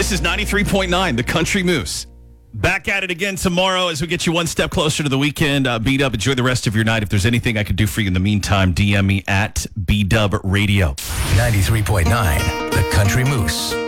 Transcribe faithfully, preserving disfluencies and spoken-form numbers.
This is ninety-three point nine, The Country Moose. Back at it again tomorrow as we get you one step closer to the weekend. Uh, B-Dub, enjoy the rest of your night. If there's anything I could do for you in the meantime, D M me at B-Dub Radio. ninety-three point nine, The Country Moose.